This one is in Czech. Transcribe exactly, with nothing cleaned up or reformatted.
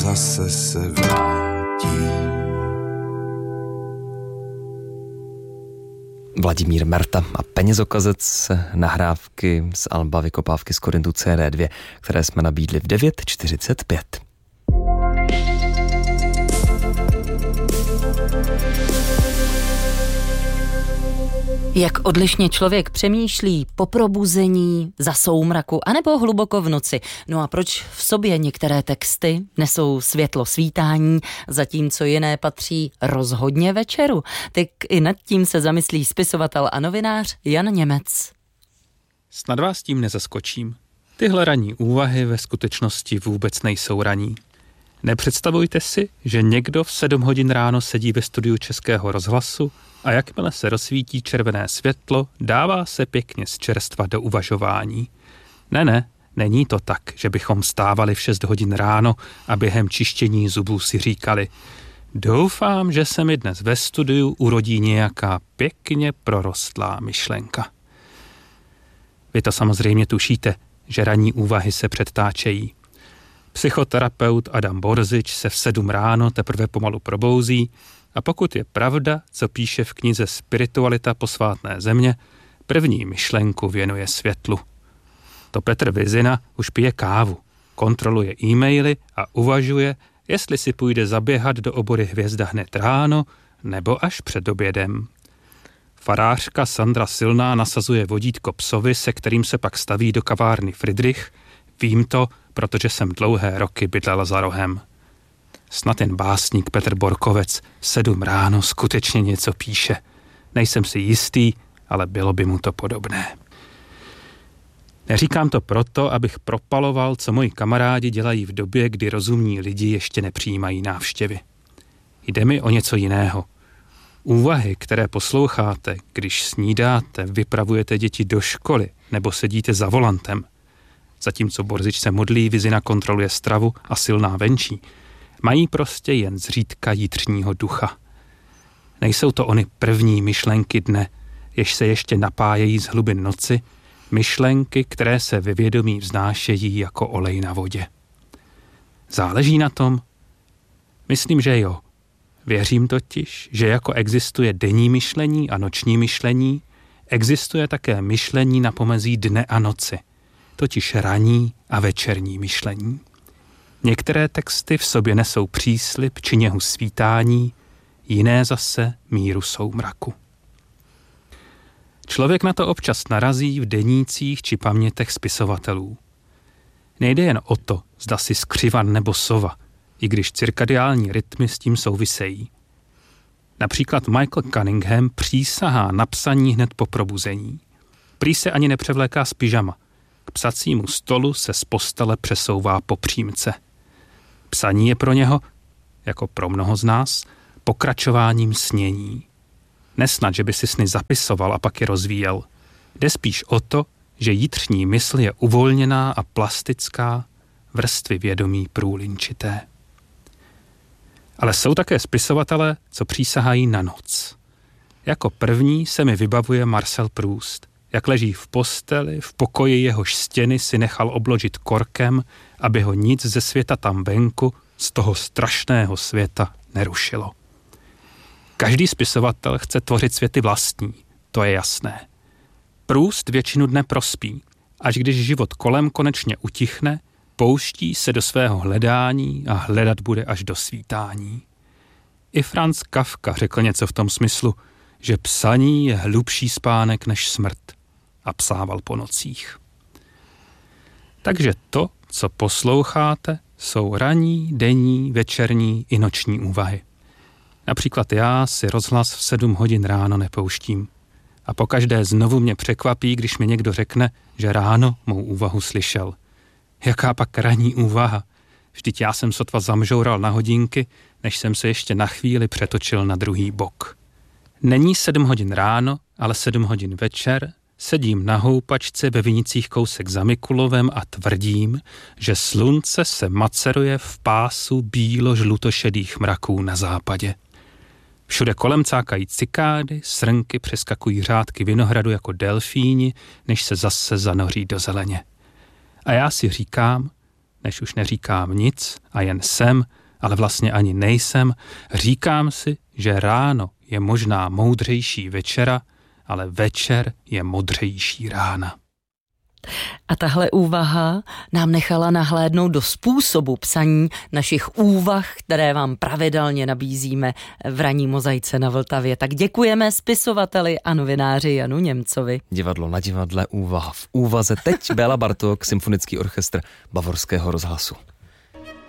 zase se vrátím. Vladimír Merta a Penězokazec, nahrávky z alba Vykopávky z Korintu C D dva, které jsme nabídli v devět čtyřicet pět. Jak odlišně člověk přemýšlí po probuzení, za soumraku anebo hluboko v noci. No a proč v sobě některé texty nesou světlo svítání, zatímco jiné patří rozhodně večeru? Tak i nad tím se zamyslí spisovatel a novinář Jan Němec. Snad vás tím nezaskočím. Tyhle ranní úvahy ve skutečnosti vůbec nejsou raní. Nepředstavujte si, že někdo v sedm hodin ráno sedí ve studiu Českého rozhlasu a jakmile se rozsvítí červené světlo, dává se pěkně z čerstva do uvažování. Ne, ne, není to tak, že bychom stávali v šest hodin ráno a během čištění zubů si říkali: doufám, že se mi dnes ve studiu urodí nějaká pěkně prorostlá myšlenka. Vy to samozřejmě tušíte, že ranní úvahy se předtáčejí. Psychoterapeut Adam Borzič se v sedm ráno teprve pomalu probouzí a pokud je pravda, co píše v knize Spiritualita posvátné země, první myšlenku věnuje světlu. To Petr Vizina už pije kávu, kontroluje e-maily a uvažuje, jestli si půjde zaběhat do obory Hvězda hned ráno nebo až před obědem. Farářka Sandra Silná nasazuje vodítko psovi, se kterým se pak staví do kavárny Friedrich. Vím to, protože jsem dlouhé roky bydlela za rohem. Snad jen básník Petr Borkovec sedm ráno skutečně něco píše. Nejsem si jistý, ale bylo by mu to podobné. Neříkám to proto, abych propaloval, co moji kamarádi dělají v době, kdy rozumní lidi ještě nepřijímají návštěvy. Jde mi o něco jiného. Úvahy, které posloucháte, když snídáte, vypravujete děti do školy nebo sedíte za volantem, zatímco Borzič se modlí, Vizina kontroluje stravu a Silná venčí, mají prostě jen zřídka jitřního ducha. Nejsou to ony první myšlenky dne, jež se ještě napájejí z hlubin noci, myšlenky, které se ve vědomí vznášejí jako olej na vodě. Záleží na tom? Myslím, že jo. Věřím totiž, že jako existuje denní myšlení a noční myšlení, existuje také myšlení na pomezí dne a noci, totiž ranní a večerní myšlení. Některé texty v sobě nesou příslib či něhu svítání, jiné zase míru soumraku. Člověk na to občas narazí v denících či pamětech spisovatelů. Nejde jen o to, zda si skřivan nebo sova, i když cirkadiální rytmy s tím souvisejí. Například Michael Cunningham přísahá na psaní hned po probuzení. Prý se ani nepřevléká z pyžama. K psacímu stolu se z postele přesouvá po přímce. Psaní je pro něho, jako pro mnoho z nás, pokračováním snění. Nesnad, že by si sny zapisoval a pak je rozvíjel. Jde spíš o to, že jitřní mysl je uvolněná a plastická, vrstvy vědomí průlinčité. Ale jsou také spisovatelé, co přísahají na noc. Jako první se mi vybavuje Marcel Proust, jak leží v posteli, v pokoji jehož stěny si nechal obložit korkem, aby ho nic ze světa tam venku, z toho strašného světa, nerušilo. Každý spisovatel chce tvořit světy vlastní, to je jasné. Proust většinu dne prospí, až když život kolem konečně utichne, pouští se do svého hledání a hledat bude až do svítání. I Franz Kafka řekl něco v tom smyslu, že psaní je hlubší spánek než smrt, a psával po nocích. Takže to, co posloucháte, jsou ranní, denní, večerní i noční úvahy. Například já si rozhlas v sedm hodin ráno nepouštím. A pokaždé znovu mě překvapí, když mi někdo řekne, že ráno mou úvahu slyšel. Jaká pak ranní úvaha? Vždyť já jsem sotva zamžoural na hodinky, než jsem se ještě na chvíli přetočil na druhý bok. Není sedm hodin ráno, ale sedm hodin večer, sedím na houpačce ve Vinicích kousek za Mikulovem a tvrdím, že slunce se maceruje v pásu bílo-žlutošedých mraků na západě. Všude kolem cákají cikády, srnky přeskakují řádky vinohradu jako delfíni, než se zase zanoří do zeleně. A já si říkám, než už neříkám nic a jen jsem, ale vlastně ani nejsem, říkám si, že ráno je možná moudřejší večera, ale večer je modřejší rána. A tahle úvaha nám nechala nahlédnout do způsobu psaní našich úvah, které vám pravidelně nabízíme v ranní mozaice na Vltavě. Tak děkujeme spisovateli a novináři Janu Němcovi. Divadlo na divadle, úvaha v úvaze. Teď Béla Bartók, symfonický orchestr Bavorského rozhlasu.